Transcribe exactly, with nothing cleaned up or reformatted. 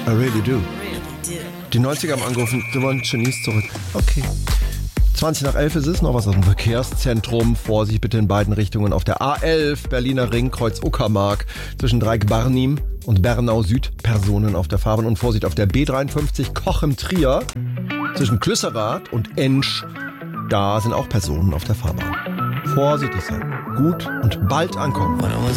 I really do. Really do. Die neunziger haben angerufen, sie wollen Genies zurück. Okay. zwanzig nach elf ist es, noch was aus dem Verkehrszentrum. Vorsicht bitte in beiden Richtungen auf der A elf, Berliner Ring, Kreuz Uckermark. Zwischen Dreieck-Barnim und Bernau Süd Personen auf der Fahrbahn. Und Vorsicht auf der B dreiundfünfzig, Cochem-Trier. Zwischen Klüsserath und Ensch, da sind auch Personen auf der Fahrbahn. Vorsichtig sein, gut und bald ankommen.